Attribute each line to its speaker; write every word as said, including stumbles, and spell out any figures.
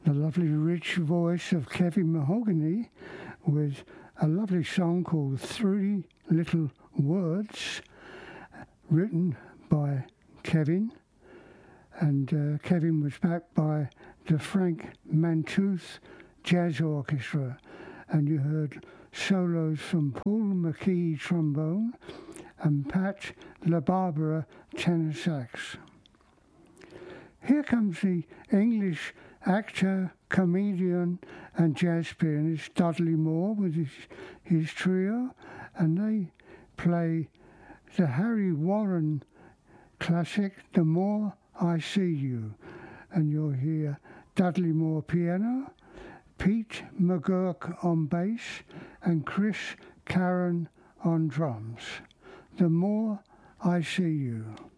Speaker 1: the lovely rich voice of Kevin Mahogany with a lovely song called Three Little Words, written by Kevin. And uh, Kevin was backed by the Frank Mantooth Jazz Orchestra. And you heard solos from Paul McKee trombone and Pat LaBarbera tenor sax. Here comes the English actor, comedian and jazz pianist Dudley Moore with his, his trio, and they play the Harry Warren classic, The More I See You. And you'll hear Dudley Moore piano, Pete McGurk on bass, and Chris Karen on drums. The More I See You.